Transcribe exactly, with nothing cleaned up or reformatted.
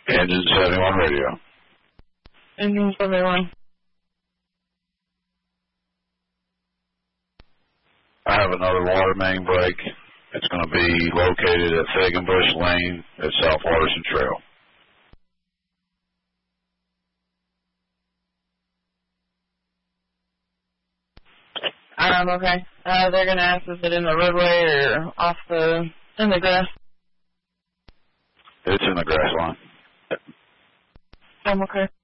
Engine seventy-one radio. Engine seventy-one. I have another water main break. It's going to be located at Faganbush Lane at South Waterson Trail. Um, okay. Uh, they're going to ask, is it in the roadway or off the, in the grass? It's in the grass line. Um, okay.